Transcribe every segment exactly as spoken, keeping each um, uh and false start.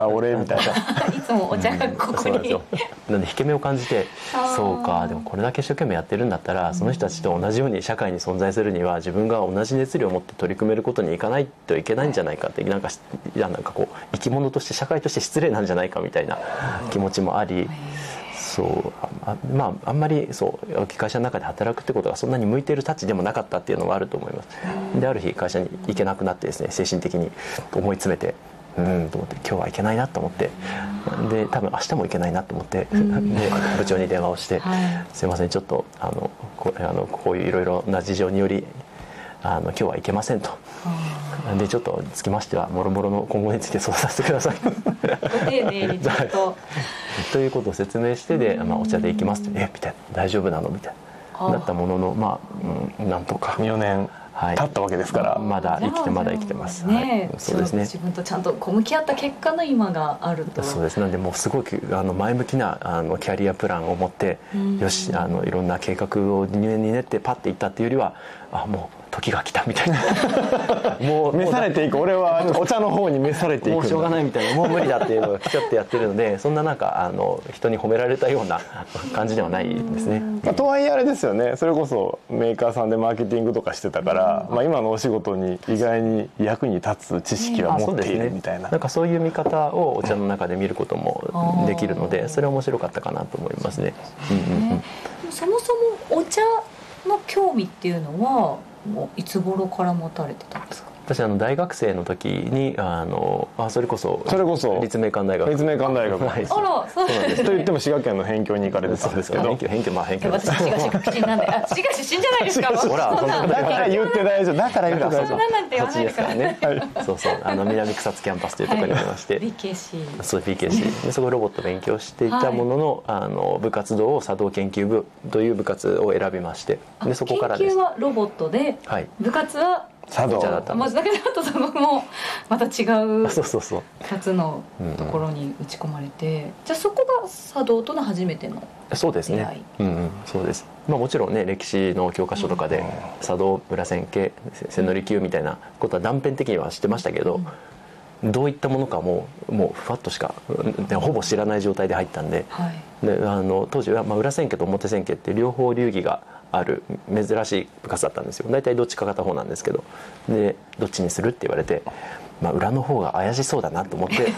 あ俺みたいないつもお茶がここに、うん、そうなんですよ。 なんで引け目を感じて、そうか、でもこれだけ一生懸命やってるんだったらその人たちと同じように社会に存在するには自分が同じ熱量を持って取り組めることにいかないといけないんじゃないかって、なんかいやなんかこう生き物として社会として失礼なんじゃないかみたいな気持ちもあり、そうあまああんまりそう会社の中で働くってことがそんなに向いているたちでもなかったっていうのはあると思います。である日会社に行けなくなってですね、精神的に思い詰めて、うんと思って今日はいけないなと思って、で多分明日もいけないなと思って、で部長に電話をして、はい、すいませんちょっとあのこあのこういういろいろな事情によりあの今日はいけませんと、でちょっとつきましてはもろもろの今後について相談させてください丁寧にちょっとということを説明してで、まあ、お茶で行きますって、えみたいな大丈夫なのみたいなだったものの、まあ、うん、なんとかよねん経ったわけですから、 はい、まだ生きてまだ生きてます、 ね、 はい、そうですね。 自分とちゃんと向き合った結果の今があると。 そうです。なんでもうすごくあの前向きなあのキャリアプランを持ってよしあのいろんな計画をにねんに練ってパッていったっていうよりは、あもう時が来たみたいなもう召されていく、俺はお茶の方に召されていく、 もうしょうがないみたいな、もう無理だっていうのが来ちゃってやってるので、そんななんかあの人に褒められたような感じではないですね。 まあ、とはいえあれですよね、それこそメーカーさんでマーケティングとかしてたから、まあ、今のお仕事に意外に役に立つ知識は持っているみたいな、 なんかそういう見方をお茶の中で見ることもできるので、それは面白かったかなと思いますね。うんうんうん、 そもそもお茶の興味っていうのはもういつ頃から持たれてたんですか？ 私あの大学生の時にあのあそれこそそれこそ立命館大学立命館大学、 はい、あらそうなんです、 ね、と言っても滋賀県の辺境に行かれてたんですけど、 辺境辺境まあ辺境私滋賀市出身なんで、あ滋賀出身じゃないですか。 ほらそんなだから言って大丈夫、だから言って大丈夫、 そんななんて言わないでからね。 はい、そうそうあの南草津キャンパスというところにありまして、はい、 ビーケーシーそう ビーケーシー でそこでロボット勉強していたものの、はい、あの部活動を茶道研究部という部活を選びまして、でそこからです。 研究はロボットで、はい、部活は茶道だったんです。 だけだとそのもまた違うそうそうそうふたつのところに打ち込まれて、うん、じゃあそこが茶道との初めての出会い。 そうですね、うんうん、そうです。まあ、もちろんね歴史の教科書とかで茶道裏千家千利休みたいなことは断片的には知ってましたけど、うん、どういったものかももうふわっとしかほぼ知らない状態で入ったんで、はい、であの当時は、まあ、裏千家と表千家って両方流儀がある珍しい部活だったんですよ。大体どっちか片方なんですけど、でどっちにするって言われて、まあ、裏の方が怪しそうだなと思って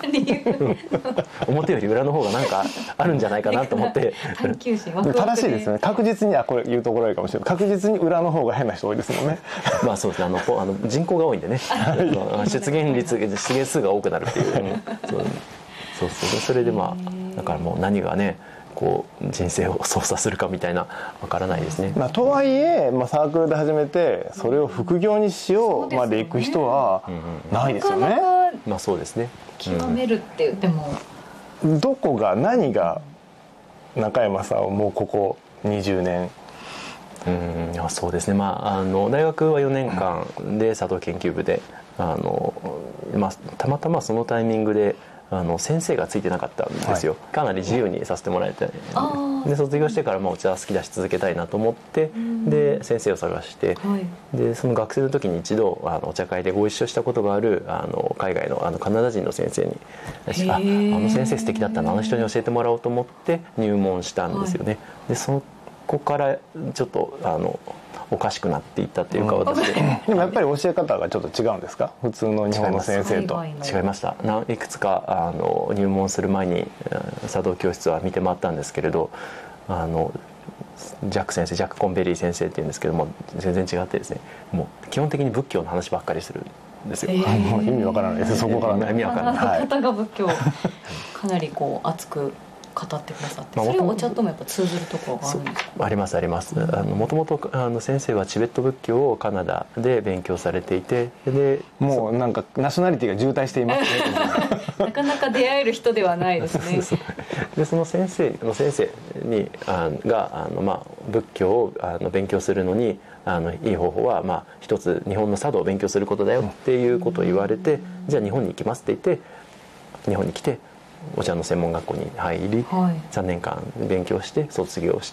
表より裏の方がなんかあるんじゃないかなと思って探求心ワクワクで正しいですね。確実にあこれ言うところあるかもしれない、確実に裏の方が変な人多いですもんねまあそうですね、あのあの人口が多いんでね出現率出現数が多くなるっていう、うん、そうそうそうそれでまあだからもう何がねこう人生を操作するかみたいなわからないですね。 まあ、とはいえ、まあ、サークルで始めてそれを副業にしようまでいく人はないですよね。 まあそうですね。 極めるって言っても、 うん、どこが何が中山さんをもうここにじゅうねん。 うんいやそうですね、まあ、あの大学はよねんかんで茶道研究部であの、まあ、たまたまそのタイミングであの先生がついてなかったんですよ、はい、かなり自由にさせてもらえて、で卒業してからもお茶好きだし続けたいなと思って、で先生を探して、はい、でその学生の時に一度あのお茶会でご一緒したことがあるあの海外のあのカナダ人の先生にああの先生素敵だったのあの人に教えてもらおうと思って入門したんですよね、はい、でそこからちょっとあのおかしくなっていったというか、私ででもやっぱり教え方がちょっと違うんですか、普通の日本の先生と。 違いました。いくつかあの入門する前に茶道教室は見て回ったんですけれど、あのジャック先生ジャック・コンベリー先生っていうんですけども全然違ってですね、もう基本的に仏教の話ばっかりするんですよ、えー、意味わからないです、そこからね意味わからない、 方が仏教かなりこう熱く語ってくださって、それはお茶ともやっぱ通ずるところがあるんですか？ ありますあります。もともと先生はチベット仏教をカナダで勉強されていて、でもうなんかナショナリティが渋滞していますねなかなか出会える人ではないですね。 そうそうでその先生の先生にあがあの、まあ、仏教をあの勉強するのにあのいい方法は、まあ、一つ日本の茶道を勉強することだよっていうことを言われて、うん、じゃあ日本に行きますって言って日本に来てお茶の専門学校に入り、はい、さんねんかん勉強して卒業して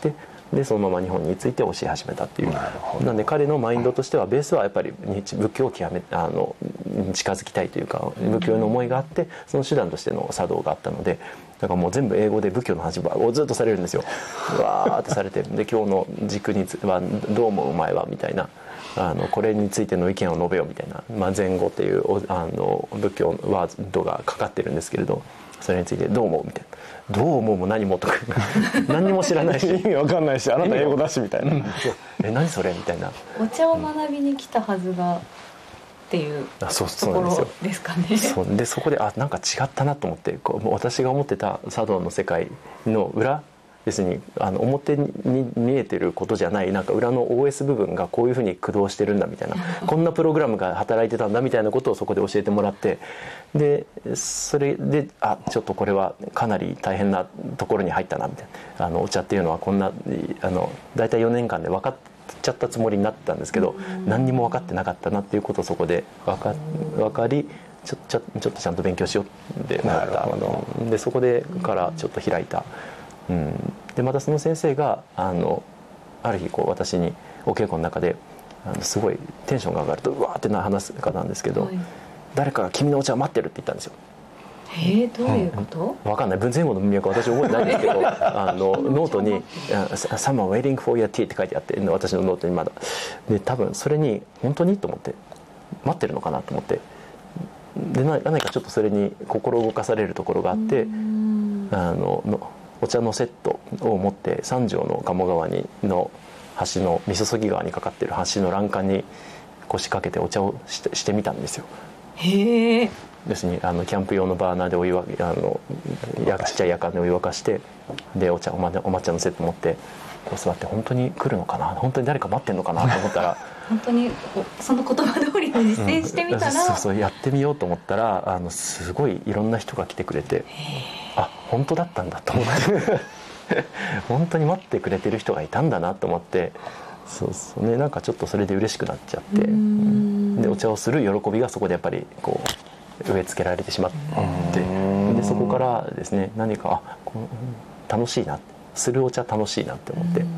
でそのまま日本について教え始めたっていう。なんで彼のマインドとしてはベースはやっぱり日仏教を極めあの近づきたいというか仏教の思いがあってその手段としての茶道があったので、だからもう全部英語で仏教の話をずっとされるんですよ。わーってされて、で今日の軸につはどう思うお前はみたいな、あのこれについての意見を述べよみたいな、まあ、前後っていうあの仏教ワードがかかってるんですけれど、それについてどう思うみたいな、どう思うも何もとか何にも知らないし意味わかんないし、あなた英語だしみたいな、 え何それみたいな、 お茶を学びに来たはずがっていうところですかね。 そうでそこであなんか違ったなと思って、こうもう私が思ってた茶道の世界の裏、要するにあの表に見えてることじゃない、なんか裏の オーエス 部分がこういうふうに駆動してるんだみたいな、こんなプログラムが働いてたんだみたいなことをそこで教えてもらって、でそれであちょっとこれはかなり大変なところに入ったなみたいな、あのお茶っていうのはこんなあの大体よねんかんで分かっちゃったつもりになってたんですけど、何にも分かってなかったなっていうことをそこで分か分かりちょちょちょっとちゃんと勉強しようってなったで、そこでからちょっと開いた。うん、でまたその先生があのある日こう私にお稽古の中であのすごいテンションが上がるとうわーってな話す方なんですけど、はい、誰かが君のお茶を待ってるって言ったんですよ。 えー、どういうこと？ 分かんない、文前後の文脈は私覚えてないんですけどあのノートに「Someone waiting for your tea」って書いてあって、私のノートにまだで、多分それに本当にと思って待ってるのかなと思って、で何かちょっとそれに心動かされるところがあって、あののお茶のセットを持って三条の鴨川にの橋の三注川にかかっている橋の欄干に腰掛けてお茶を し, てしてみたんですよ。 へえ。 ですにあのキャンプ用のバーナーでお湯あのやちっちゃいやかんでお湯沸かして、でお茶 お, ま、お抹茶のセット持ってこう座って、本当に来るのかな、本当に誰か待ってんのかなと思ったら本当にその言葉通りの実践してみたら、うん、 そうそうやってみようと思ったらあのすごいいろんな人が来てくれて、あ本当だったんだと思って本当に待ってくれてる人がいたんだなと思って、そうそうね、なんかちょっとそれで嬉しくなっちゃって、うん、でお茶をする喜びがそこでやっぱりこう植え付けられてしまって、でそこからですね、何かあこう楽しいな、するお茶楽しいなって思って、うん、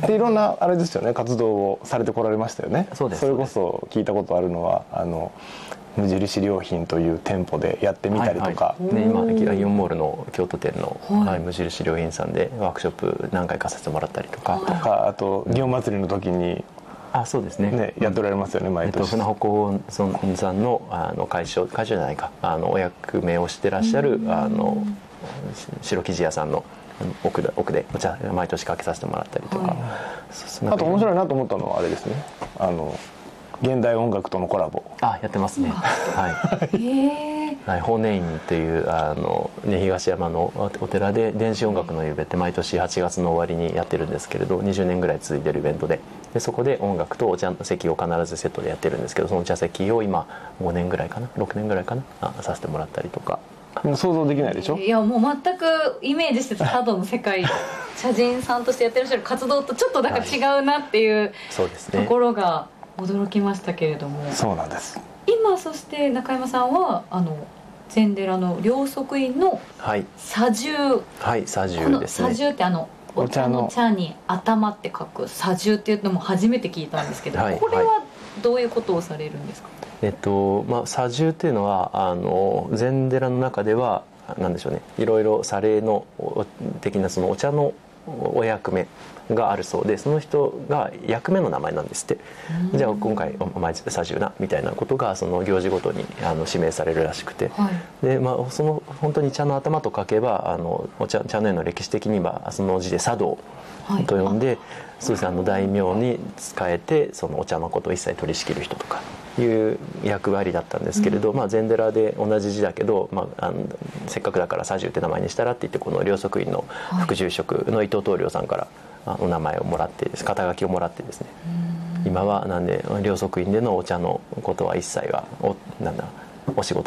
でいろんなあれですよね、活動をされてこられましたよね。 そうです。 それこそ聞いたことあるのはあの無印良品という店舗でやってみたりとか、 はいはい、で今イオンモールの京都店の、はい、無印良品さんでワークショップ何回かさせてもらったりとか、 とかあと祇園祭の時に、 あそうですね、 ねやっておられますよね、毎年。 えっと、船鉾さんのあの会長会長じゃないかあのお役目をしてらっしゃるあの白生地屋さんの奥で奥でお茶毎年かけさせてもらったりとか、はい、 あと面白いなと思ったのはあれですね、あの現代音楽とのコラボ。 あやってますね、はいへはい、法然院というあの、ね、東山のお寺で電子音楽の夕べって毎年はちがつの終わりにやってるんですけれど、にじゅうねんぐらい続いてるイベントで、でそこで音楽とお茶席を必ずセットでやってるんですけど、そのお茶席を今ごねんぐらいかなろくねんぐらいかなあさせてもらったりとか。 想像できないでしょ。 いやもう全くイメージしてた茶道の世界茶人さんとしてやってらっしゃる活動とちょっとなんか違うなっていう、はい、 そうですね、 ところが驚きましたけれども。 そうなんです。 今そして中山さんはあの禅寺の両側院の茶住、 はい茶住ですね。 茶住ってあのお茶の茶に頭って書く茶住っていうのも初めて聞いたんですけど、はい、これはどういうことをされるんですか。 えっとまあ、茶住っていうのはあの禅寺の中では何でしょうね、いろいろ茶礼の的なそのお茶のお役目があるそうで、その人が役目の名前なんですって。じゃあ今回お前茶住なみたいなことがその行事ごとにあの指名されるらしくて、はい、でまあ、その本当に茶の頭と書けばあのお 茶, 茶の絵の歴史的にはその字で茶道と呼んで、はい、そうです、あの大名に仕えてそのお茶のことを一切取り仕切る人とかいう役割だったんですけれど、うん、まあ、禅寺で同じ字だけど、まあ、あのせっかくだから茶住って名前にしたらって言って、この両側院の副住職の伊藤東良さんからお名前をもらって、肩書きをもらってですね、うん、今はなんで両側院でのお茶のことは一切は お, なんだお仕事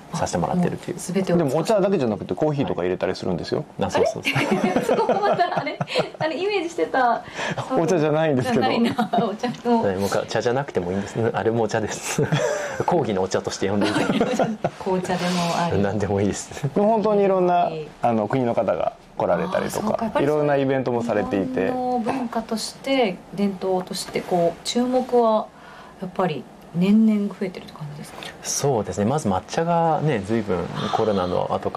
させてもらってるっていう。 全てをでもお茶だけじゃなくてコーヒーとか入れたりするんですよ。 あ、そうそうそうそこまたあれあれイメージしてたお茶じゃないんですけど。 じゃないなお茶ももう茶じゃなくてもいいんですね。あれもお茶です講義のお茶として呼んでいただいて紅茶でもあり何でもいいですでも本当にいろんなあの国の方が来られたりとか、いろんなイベントもされていて、 日本の文化として伝統としてこう注目はやっぱり年々増えてるって感じですか？ そうですね。まず抹茶がね随分コロナの後から